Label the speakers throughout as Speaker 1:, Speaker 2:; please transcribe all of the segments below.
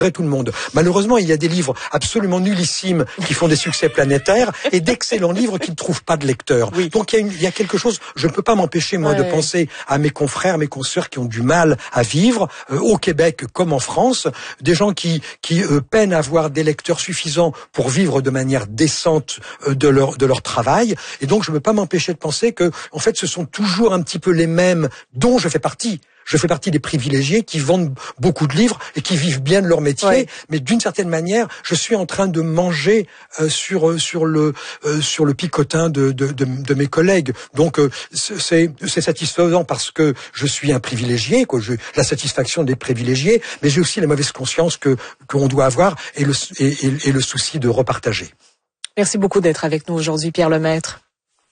Speaker 1: tout le monde. Malheureusement, il y a des livres absolument nullissimes qui font des succès planétaires et d'excellents livres qui ne trouvent pas de lecteurs. Oui. Donc il y a quelque chose, je ne peux pas m'empêcher moi de penser à mes confrères, mes consoeurs qui ont du mal à vivre au Québec comme en France, des gens qui peinent à avoir des lecteurs suffisants pour vivre de manière décente de leur travail. Et donc je ne peux pas m'empêcher de penser que en fait ce sont toujours un petit peu les mêmes dont je fais partie. Je fais partie des privilégiés qui vendent beaucoup de livres et qui vivent bien de leur métier, mais d'une certaine manière, je suis en train de manger sur le picotin de mes collègues. Donc c'est satisfaisant parce que je suis un privilégié, la satisfaction des privilégiés, mais j'ai aussi la mauvaise conscience qu'on doit avoir et le souci de repartager.
Speaker 2: Merci beaucoup d'être avec nous aujourd'hui, Pierre Lemaître.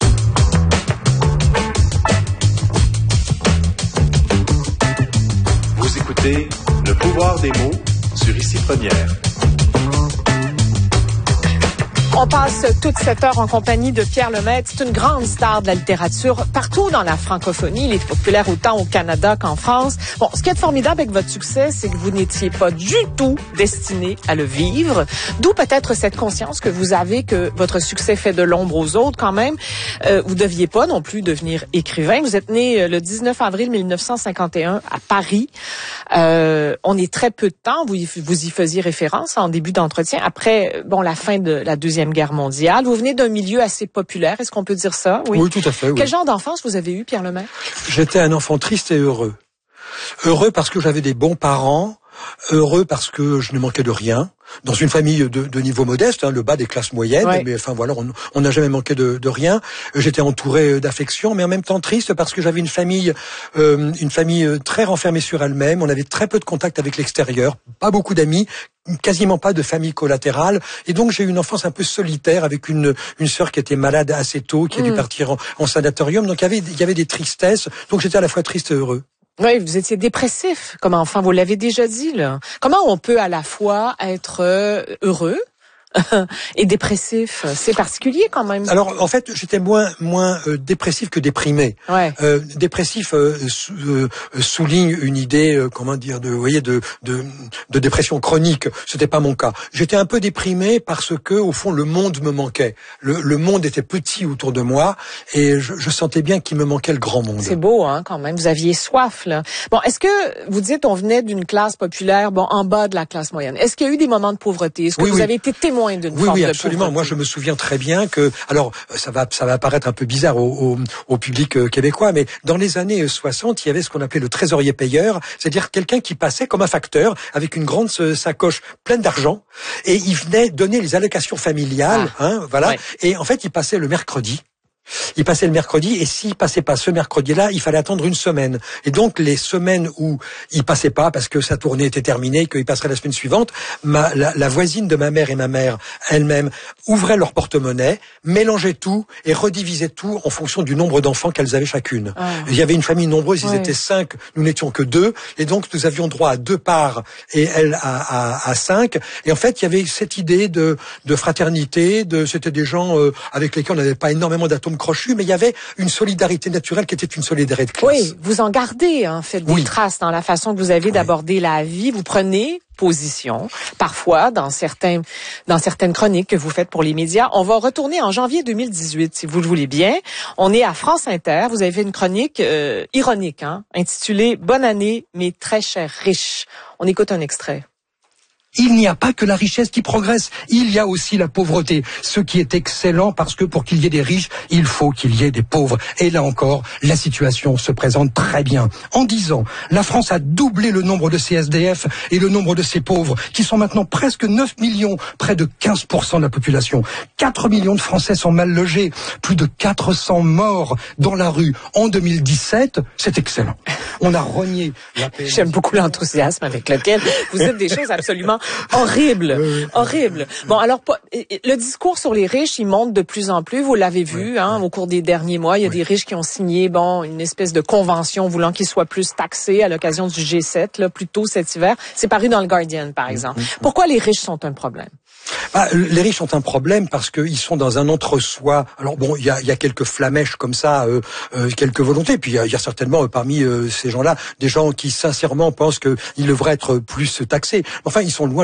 Speaker 3: Écoutez Le pouvoir des mots sur Ici Première.
Speaker 2: On passe toute cette heure en compagnie de Pierre Lemaître. C'est une grande star de la littérature partout dans la francophonie. Il est populaire autant au Canada qu'en France. Bon, ce qui est formidable avec votre succès, c'est que vous n'étiez pas du tout destiné à le vivre. D'où peut-être cette conscience que vous avez que votre succès fait de l'ombre aux autres quand même. Vous deviez pas non plus devenir écrivain. Vous êtes né le 19 avril 1951 à Paris. On est très peu de temps. Vous y faisiez référence en début d'entretien. Après, la fin de la Deuxième Guerre mondiale. Vous venez d'un milieu assez populaire, est-ce qu'on peut dire ça?
Speaker 1: Oui, tout à fait. Oui.
Speaker 2: Quel genre d'enfance vous avez eu, Pierre Lemaître?
Speaker 1: J'étais un enfant triste et heureux. Heureux parce que j'avais des bons parents, heureux parce que je ne manquais de rien. Dans une famille de niveau modeste, le bas des classes moyennes, mais enfin voilà, on n'a jamais manqué de rien. J'étais entouré d'affection, mais en même temps triste parce que j'avais une famille très renfermée sur elle-même. On avait très peu de contact avec l'extérieur, pas beaucoup d'amis, quasiment pas de famille collatérale, et donc j'ai eu une enfance un peu solitaire avec une sœur qui était malade assez tôt, qui a dû partir en sanatorium. Donc il y avait des tristesses. Donc j'étais à la fois triste et heureux.
Speaker 2: Oui, vous étiez dépressif comme enfant, vous l'avez déjà dit, là. Comment on peut à la fois être heureux et dépressif? C'est particulier quand même.
Speaker 1: Alors en fait, j'étais moins dépressif que déprimé. Dépressif souligne une idée, de dépression chronique. C'était pas mon cas. J'étais un peu déprimé parce que au fond le monde me manquait. Le monde était petit autour de moi et je sentais bien qu'il me manquait le grand monde.
Speaker 2: C'est beau, quand même. Vous aviez soif, là. Bon, est-ce que vous dites on venait d'une classe populaire, en bas de la classe moyenne. Est-ce qu'il y a eu des moments de pauvreté? Est-ce que vous avez été témoin d'une forme
Speaker 1: oui,
Speaker 2: de
Speaker 1: absolument.
Speaker 2: pauvreté?
Speaker 1: Moi, je me souviens très bien que, alors, ça va paraître un peu bizarre au public québécois, mais dans les années 60, il y avait ce qu'on appelait le trésorier payeur, c'est-à-dire quelqu'un qui passait comme un facteur avec une grande sacoche pleine d'argent et il venait donner les allocations familiales, Et en fait, il passait le mercredi. Il passait le mercredi et s'il passait pas ce mercredi-là, il fallait attendre une semaine. Et donc les semaines où il passait pas parce que sa tournée était terminée, qu'il passerait la semaine suivante, la voisine de ma mère et ma mère elle-même ouvraient leur porte-monnaie, mélangeaient tout et redivisaient tout en fonction du nombre d'enfants qu'elles avaient chacune. Il y avait une famille nombreuse, ils étaient 5, nous n'étions que 2, et donc nous avions droit à 2 parts et elle à 5. Et en fait, il y avait cette idée de fraternité, c'était des gens avec lesquels on n'avait pas énormément d'atomes crochus, mais il y avait une solidarité naturelle qui était une solidarité de classe.
Speaker 2: Oui, vous en gardez, faites des traces dans la façon que vous avez d'aborder la vie. Vous prenez position, parfois, dans certaines chroniques que vous faites pour les médias. On va retourner en janvier 2018, si vous le voulez bien. On est à France Inter. Vous avez fait une chronique ironique, intitulée « Bonne année, mes très chers riches ». On écoute un extrait.
Speaker 4: Il n'y a pas que la richesse qui progresse, il y a aussi la pauvreté, ce qui est excellent parce que pour qu'il y ait des riches, il faut qu'il y ait des pauvres. Et là encore, la situation se présente très bien. En 10 ans, la France a doublé le nombre de ses SDF et le nombre de ses pauvres, qui sont maintenant presque 9 millions, près de 15% de la population. 4 millions de Français sont mal logés, plus de 400 morts dans la rue. En 2017, c'est excellent. On a renié la paix.
Speaker 2: J'aime beaucoup l'enthousiasme avec lequel vous dites des choses absolument horrible. Bon, alors, le discours sur les riches, il monte de plus en plus. Vous l'avez vu, au cours des derniers mois. Il y a des riches qui ont signé, une espèce de convention voulant qu'ils soient plus taxés à l'occasion du G7, plus tôt cet hiver. C'est paru dans le Guardian, par exemple. Pourquoi les riches sont un problème?
Speaker 1: Les riches ont un problème parce qu'ils sont dans un entre-soi. Alors il y a quelques flamèches comme ça, quelques volontés. Puis il y a certainement parmi ces gens-là des gens qui sincèrement pensent qu'ils devraient être plus taxés. Enfin, ils sont loin